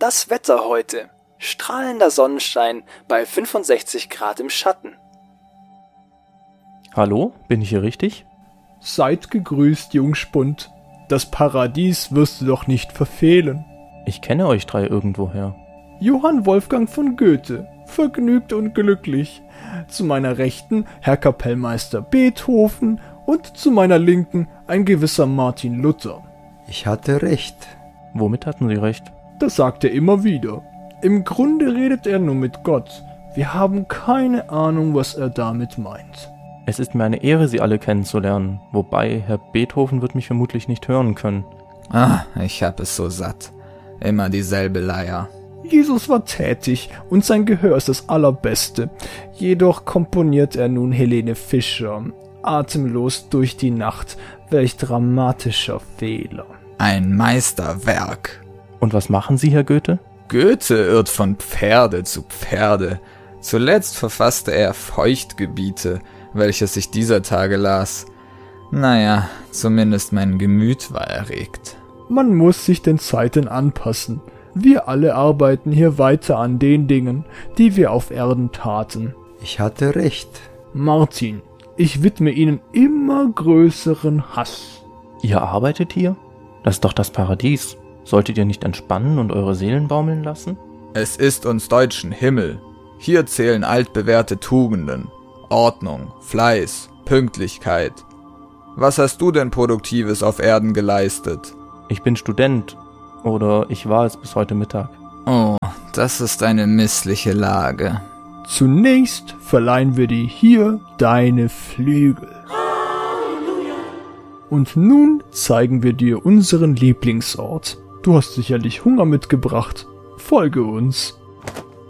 Das Wetter heute. Strahlender Sonnenschein bei 65 Grad im Schatten. Hallo, bin ich hier richtig? Seid gegrüßt, Jungspund. Das Paradies wirst du doch nicht verfehlen. Ich kenne euch drei irgendwoher. Johann Wolfgang von Goethe, vergnügt und glücklich. Zu meiner Rechten Herr Kapellmeister Beethoven und zu meiner Linken ein gewisser Martin Luther. Ich hatte recht. Womit hatten Sie recht? Das sagt er immer wieder. Im Grunde redet er nur mit Gott. Wir haben keine Ahnung, was er damit meint. Es ist mir eine Ehre, Sie alle kennenzulernen, wobei Herr Beethoven wird mich vermutlich nicht hören können. Ich hab es so satt. Immer dieselbe Leier. Jesus war tätig und sein Gehör ist das Allerbeste. Jedoch komponiert er nun Helene Fischer. Atemlos durch die Nacht. Welch dramatischer Fehler. Ein Meisterwerk. Und was machen Sie, Herr Goethe? Goethe irrt von Pferde zu Pferde. Zuletzt verfasste er Feuchtgebiete, welches ich dieser Tage las. Naja, zumindest mein Gemüt war erregt. Man muss sich den Zeiten anpassen. Wir alle arbeiten hier weiter an den Dingen, die wir auf Erden taten. Ich hatte recht. Martin, ich widme Ihnen immer größeren Hass. Ihr arbeitet hier? Das ist doch das Paradies. Solltet ihr nicht entspannen und eure Seelen baumeln lassen? Es ist uns Deutschen Himmel. Hier zählen altbewährte Tugenden. Ordnung, Fleiß, Pünktlichkeit. Was hast du denn Produktives auf Erden geleistet? Ich bin Student. Oder ich war es bis heute Mittag. Oh, das ist eine missliche Lage. Zunächst verleihen wir dir hier deine Flügel. Und nun zeigen wir dir unseren Lieblingsort. Du hast sicherlich Hunger mitgebracht. Folge uns.